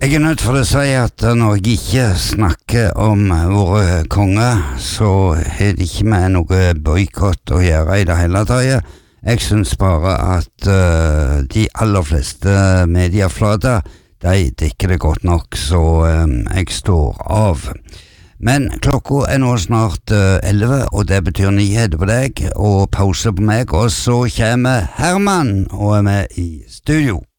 Jeg nødt for å si at når jeg ikke snakker om våre konger, så har det ikke med noe boykott å gjøre i det hele tatt. Jeg synes bare at de aller fleste medieflater, de dekker det godt nok, så jeg står av. Men klokka nå snart 11, og det betyr nyheter på deg, og pause på meg, og så kommer Herman og med i studio.